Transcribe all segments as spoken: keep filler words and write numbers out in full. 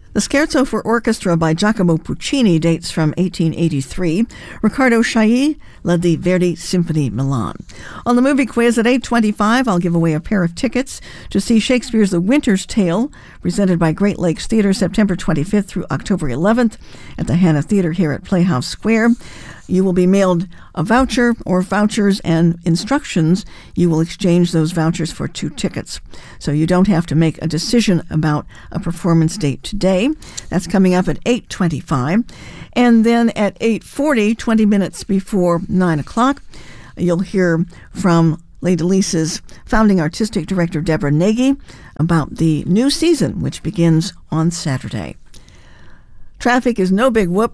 The Scherzo for Orchestra by Giacomo Puccini dates from eighteen eighty-three. Riccardo Chailly led the Verdi Symphony Milan. On the movie quiz at eight twenty-five, I'll give away a pair of tickets to see Shakespeare's The Winter's Tale, presented by Great Lakes Theatre September twenty-fifth through October eleventh at the Hannah Theatre here at Playhouse Square. You will be mailed a voucher or vouchers and instructions. You will exchange those vouchers for two tickets. So you don't have to make a decision about a performance date today. That's coming up at eight twenty-five. And then at eight forty, twenty minutes before nine o'clock, you'll hear from Lady Lisa's founding artistic director, Deborah Nagy, about the new season, which begins on Saturday. Traffic is no big whoop.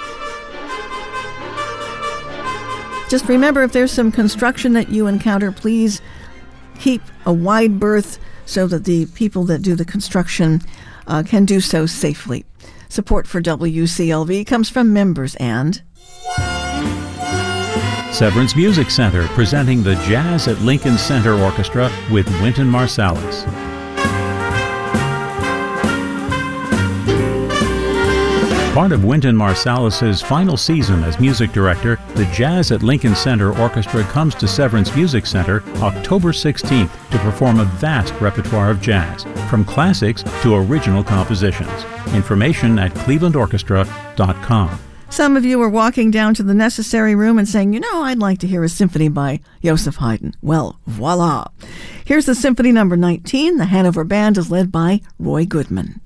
Just remember, if there's some construction that you encounter, please keep a wide berth so that the people that do the construction uh, can do so safely. Support for W C L V comes from members and Severance Music Center, presenting the Jazz at Lincoln Center Orchestra with Wynton Marsalis. Part of Wynton Marsalis' final season as music director, the Jazz at Lincoln Center Orchestra comes to Severance Music Center October sixteenth to perform a vast repertoire of jazz, from classics to original compositions. Information at cleveland orchestra dot com. Some of you are walking down to the necessary room and saying, you know, I'd like to hear a symphony by Joseph Haydn. Well, voila. Here's the Symphony Number nineteen. The Hanover Band is led by Roy Goodman.